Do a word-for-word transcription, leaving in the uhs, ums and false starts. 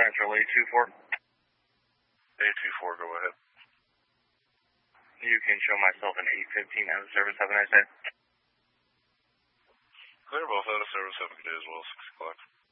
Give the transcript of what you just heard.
Central A two four. A two four, go ahead. You can show myself an eight fifteen out of service. Have a nice day. Clear, both out of service. Have a good day as well. six o'clock.